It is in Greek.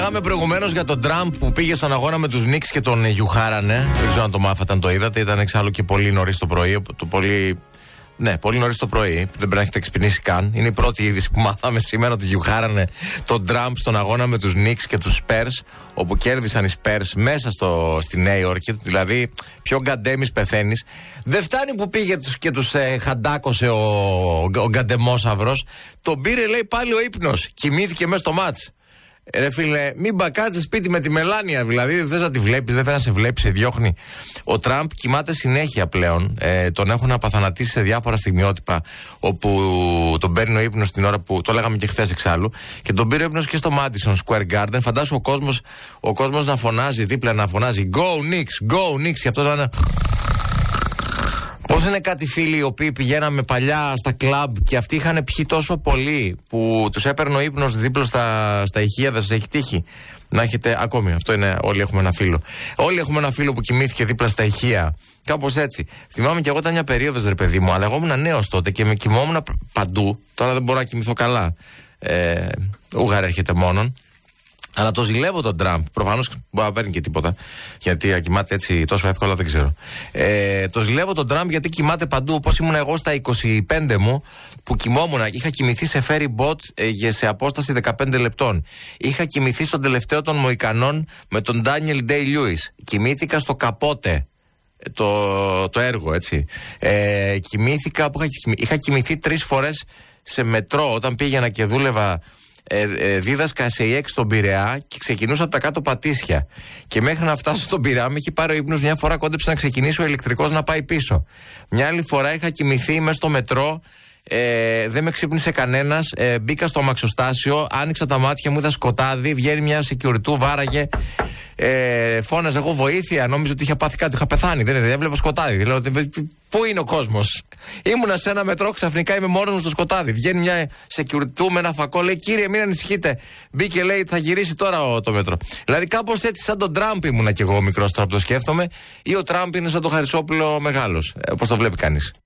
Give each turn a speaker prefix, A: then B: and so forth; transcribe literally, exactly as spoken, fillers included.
A: Λέγαμε προηγουμένως για τον Τραμπ που πήγε στον αγώνα με τους Νίξ και τον γιουχάρανε. Δεν ξέρω αν το μάθατε, αν το είδατε. Ήταν εξάλλου και πολύ νωρίς το πρωί. Το πολύ... Ναι, πολύ νωρίς το πρωί. Δεν πρέπει να έχετε εξυπνήσει καν. Είναι η πρώτη είδηση που μάθαμε σήμερα, ότι γιουχάρανε τον Τραμπ στον αγώνα με τους Νίξ και τους Spurs, όπου κέρδισαν οι Spurs μέσα στο, στη Νέα Υόρκη. Δηλαδή, πιο γκαντέμις πεθαίνεις. Δεν φτάνει που πήγε τους, και τους ε, χαντάκωσε ο, ο γκαντεμόσαυρος. Τον πήρε, λέει, πάλι ο ύπνος. Κοιμήθηκε μέσα στο μάτς. Ρε φίλε, μην μπακάτσε σπίτι με τη Μελάνια, δηλαδή δεν θες να τη βλέπεις, δεν θες να σε βλέπει, σε διώχνει. Ο Τραμπ κοιμάται συνέχεια πλέον. Ε, τον έχουν απαθανατήσει σε διάφορα στιγμιότυπα, όπου τον παίρνει ο ύπνος την ώρα που. Το λέγαμε και χθες εξάλλου. Και τον πήρε ο ύπνος και στο Madison Square Garden. Φαντάσου ο κόσμος, ο κόσμος να φωνάζει δίπλα, να φωνάζει Go Knicks, Go Knicks, και αυτό να είναι. Πώς είναι κάτι φίλοι οι οποίοι πηγαίναμε παλιά στα κλαμπ και αυτοί είχαν πιει τόσο πολύ που τους έπαιρνε ο ύπνος δίπλα στα, στα ηχεία. Δεν σας έχει τύχει να έχετε ακόμη? Αυτό είναι, όλοι έχουμε ένα φίλο. Όλοι έχουμε ένα φίλο που κοιμήθηκε δίπλα στα ηχεία. Κάπως έτσι. Θυμάμαι και εγώ ήταν μια περίοδος, ρε παιδί μου, αλλά εγώ ήμουν νέος τότε και με κοιμόμουν παντού. Τώρα δεν μπορώ να κοιμηθώ καλά. Ε, Ούγαρ έρχεται μόνον. Αλλά το ζηλεύω τον Τραμπ. Προφανώς μπορεί να παίρνει και τίποτα. Γιατί κοιμάται έτσι τόσο εύκολα, δεν ξέρω. Ε, το ζηλεύω τον Τραμπ γιατί κοιμάται παντού. Όπως ήμουν εγώ στα είκοσι πέντε μου, που κοιμόμουν. Είχα κοιμηθεί σε ferry boat ε, σε απόσταση δεκαπέντε λεπτών. Είχα κοιμηθεί στον τελευταίο των Μοϊκανών με τον Daniel Day-Lewis. Κοιμήθηκα στο Καπότε. Το, το έργο, έτσι. Ε, κοιμήθηκα που είχα, είχα κοιμηθεί τρεις φορές σε μετρό όταν πήγαινα και δούλευα. Ε, ε, δίδασκα σε ι εξ στον Πειραιά και ξεκινούσα από τα κάτω Πατήσια. Και μέχρι να φτάσω στον Πειραιά με έχει πάρει ο ύπνος. Μια φορά κόντεψε να ξεκινήσει ο ηλεκτρικός να πάει πίσω. Μια άλλη φορά είχα κοιμηθεί μέσα στο μετρό. Ε, δεν με ξύπνησε κανένας. Ε, μπήκα στο αμαξοστάσιο, άνοιξα τα μάτια μου, είδα σκοτάδι. Βγαίνει μια security, βάραγε. Ε, φώναζα εγώ βοήθεια. Νόμιζα ότι είχα πάθει κάτι, είχα πεθάνει. Δεν έβλεπα σκοτάδι. Λέω, πού είναι ο κόσμος? Ήμουνα σε ένα μετρό, ξαφνικά είμαι μόνος μου στο σκοτάδι. Βγαίνει μια security με ένα φακό, λέει, κύριε, μην ανησυχείτε. Μπήκε, λέει, θα γυρίσει τώρα το μετρό. Δηλαδή, κάπως έτσι, σαν τον Τραμπ ήμουνα κι εγώ μικρός, τώρα που το σκέφτομαι, ή ο Τραμπ είναι σαν τον Χαρισόπουλο μεγάλος. Ε, πώς το βλέπει κανείς.